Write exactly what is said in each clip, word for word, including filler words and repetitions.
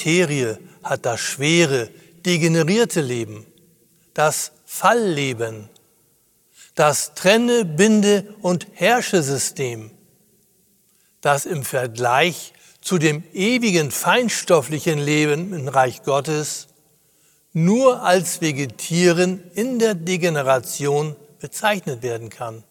Materie hat das schwere, degenerierte Leben, das Fallleben, das Trenne-, Binde- und Herrschesystem, das im Vergleich zu dem ewigen feinstofflichen Leben im Reich Gottes nur als Vegetieren in der Degeneration bezeichnet werden kann.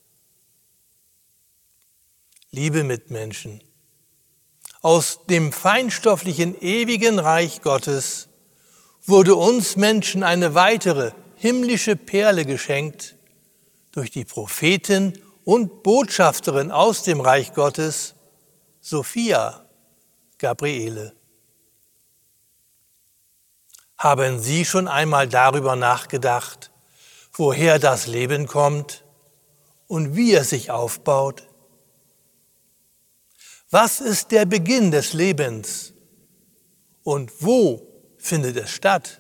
Liebe Mitmenschen, aus dem feinstofflichen ewigen Reich Gottes wurde uns Menschen eine weitere himmlische Perle geschenkt durch die Prophetin und Botschafterin aus dem Reich Gottes, Sophia, Gabriele. Haben Sie schon einmal darüber nachgedacht, woher das Leben kommt und wie es sich aufbaut? Was ist der Beginn des Lebens und wo findet es statt?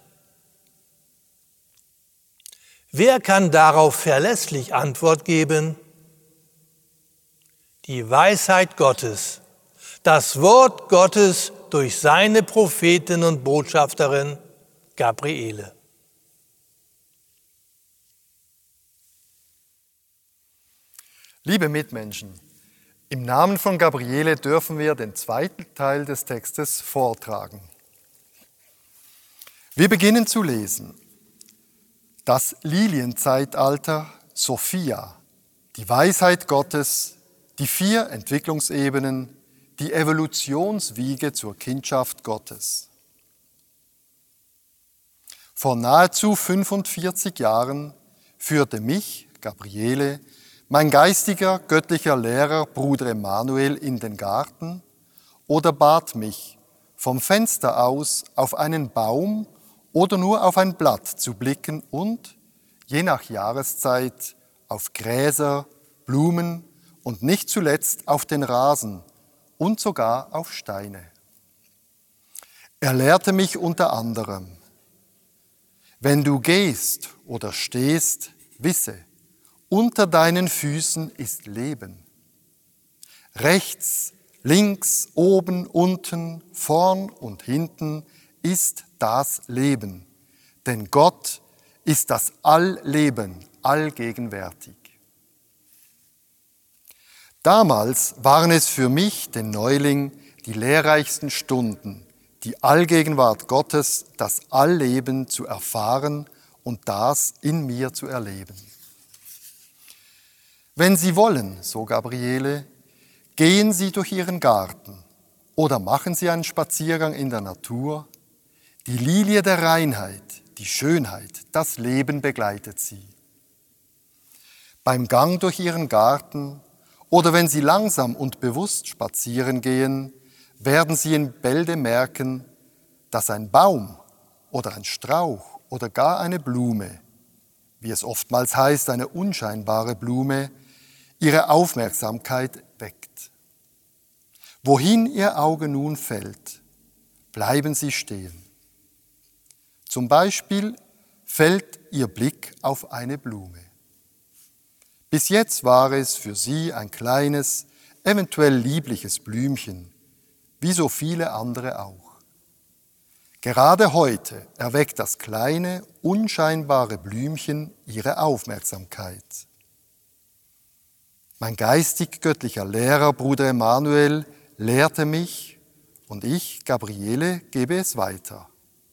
Wer kann darauf verlässlich Antwort geben? Die Weisheit Gottes, das Wort Gottes durch seine Prophetin und Botschafterin Gabriele. Liebe Mitmenschen, im Namen von Gabriele dürfen wir den zweiten Teil des Textes vortragen. Wir beginnen zu lesen. Das Lilienzeitalter, Sophia, die Weisheit Gottes, die vier Entwicklungsebenen, die Evolutionswiege zur Kindschaft Gottes. Vor nahezu fünfundvierzig Jahren führte mich, Gabriele, mein geistiger, göttlicher Lehrer, Bruder Emanuel, in den Garten oder bat mich, vom Fenster aus auf einen Baum oder nur auf ein Blatt zu blicken und, je nach Jahreszeit, auf Gräser, Blumen und nicht zuletzt auf den Rasen und sogar auf Steine. Er lehrte mich unter anderem: Wenn du gehst oder stehst, wisse, unter deinen Füßen ist Leben. Rechts, links, oben, unten, vorn und hinten ist das Leben. Denn Gott ist das Allleben, allgegenwärtig. Damals waren es für mich, den Neuling, die lehrreichsten Stunden, die Allgegenwart Gottes, das Allleben zu erfahren und das in mir zu erleben. Wenn Sie wollen, so Gabriele, gehen Sie durch Ihren Garten oder machen Sie einen Spaziergang in der Natur. Die Lilie der Reinheit, die Schönheit, das Leben begleitet Sie. Beim Gang durch Ihren Garten oder wenn Sie langsam und bewusst spazieren gehen, werden Sie in Bälde merken, dass ein Baum oder ein Strauch oder gar eine Blume, wie es oftmals heißt, eine unscheinbare Blume, Ihre Aufmerksamkeit weckt. Wohin Ihr Auge nun fällt, bleiben Sie stehen. Zum Beispiel fällt Ihr Blick auf eine Blume. Bis jetzt war es für Sie ein kleines, eventuell liebliches Blümchen, wie so viele andere auch. Gerade heute erweckt das kleine, unscheinbare Blümchen Ihre Aufmerksamkeit. Mein geistig-göttlicher Lehrer, Bruder Emanuel, lehrte mich und ich, Gabriele, gebe es weiter.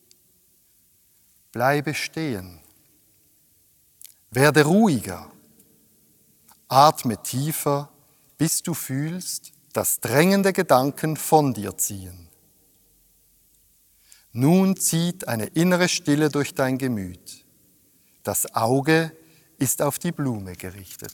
Bleibe stehen. Werde ruhiger. Atme tiefer, bis du fühlst, dass drängende Gedanken von dir ziehen. Nun zieht eine innere Stille durch dein Gemüt. Das Auge ist auf die Blume gerichtet.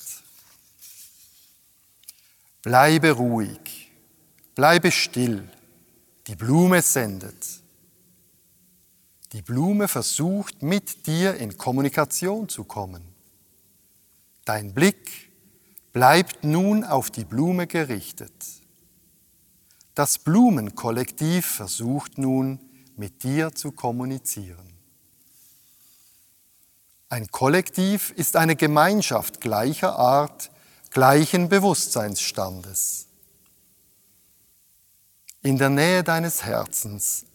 Bleibe ruhig, bleibe still, die Blume sendet. Die Blume versucht, mit dir in Kommunikation zu kommen. Dein Blick bleibt nun auf die Blume gerichtet. Das Blumenkollektiv versucht nun, mit dir zu kommunizieren. Ein Kollektiv ist eine Gemeinschaft gleicher Art, gleichen Bewusstseinsstandes. In der Nähe deines Herzens